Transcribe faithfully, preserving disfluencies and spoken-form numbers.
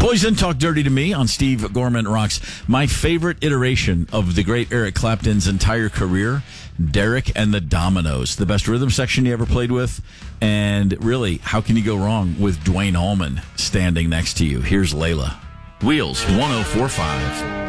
Poison, Talk Dirty to Me on Steve Gorman Rocks. My favorite iteration of the great Eric Clapton's entire career, Derek and the Dominoes. The best rhythm section you ever played with. And really, how can you go wrong with Dwayne Allman standing next to you? Here's Layla. Wheels one oh four point five.